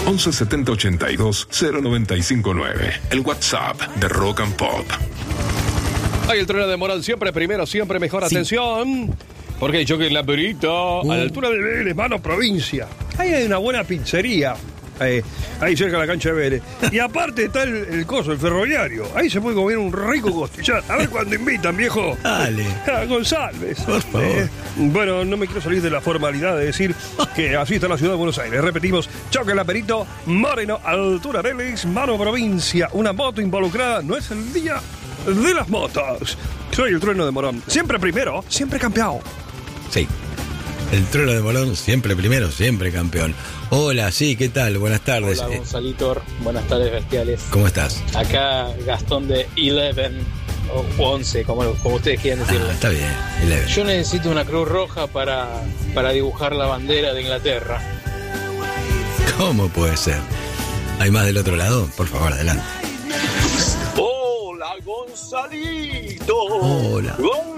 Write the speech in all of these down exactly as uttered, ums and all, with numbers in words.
once setenta ochenta y dos cero noventa y cinco nueve. El WhatsApp de Rock and Pop. Hay el trueno de Morón, siempre primero, siempre mejor. Sí. Atención, porque yo que en la perita, uh. a la altura de Vélez, mano provincia. Ahí hay una buena pizzería. Eh, ahí cerca de la cancha de Vélez. Y aparte está el, el coso, el ferroviario. Ahí se puede comer un rico costillar. A ver cuándo invitan, viejo. Dale. A González. Por favor. Eh, bueno, no me quiero salir de la formalidad de decir que así está la ciudad de Buenos Aires. Repetimos, Choque el Aperito, Moreno, altura Vélez, mano provincia. Una moto involucrada. No es el día de las motos. Soy el trueno de Morón. Siempre primero, siempre campeón. Sí. El trueno de Morón, siempre primero, siempre campeón. Hola, sí, ¿qué tal? Buenas tardes. Hola, Gonzalito. Buenas tardes, bestiales. ¿Cómo estás? Acá Gastón de once, o once, como, como ustedes quieran decirlo. Ah, está bien, once. Yo necesito una cruz roja para, para dibujar la bandera de Inglaterra. ¿Cómo puede ser? ¿Hay más del otro lado? Por favor, adelante. Hola, Gonzalito. Hola.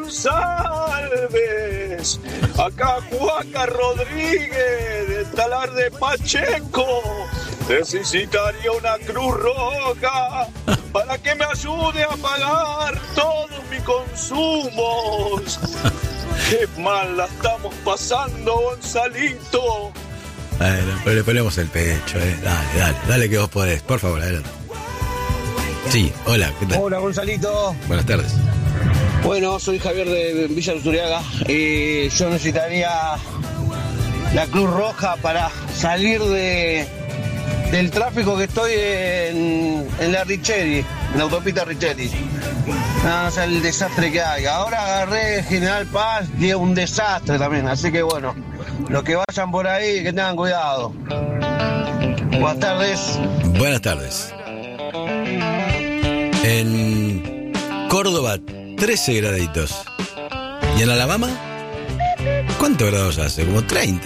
González. Acá Juaca Rodríguez, de Talar de Pacheco. Necesitaría una cruz roja para que me ayude a pagar todos mis consumos. Qué mal la estamos pasando, Gonzalito. Bueno, pero le ponemos el pecho, eh. Dale, dale, dale que vos podés. Por favor, adelante. Sí, hola, ¿qué tal? Hola, Gonzalito. Buenas tardes. Bueno, soy Javier de Villa Luzuriaga y yo necesitaría la Cruz Roja para salir de del tráfico que estoy en, en la Richeri, en la autopista Richeri. No, no sé el desastre que hay. Ahora agarré General Paz y es un desastre también, así que bueno, los que vayan por ahí, que tengan cuidado. Buenas tardes. Buenas tardes. En Córdoba, trece graditos. ¿Y en Alabama? ¿Cuántos grados hace? Como treinta.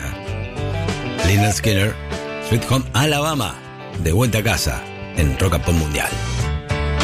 Lynyrd Skynyrd, Sweet Home Alabama. De vuelta a casa en Rock and Pop Mundial.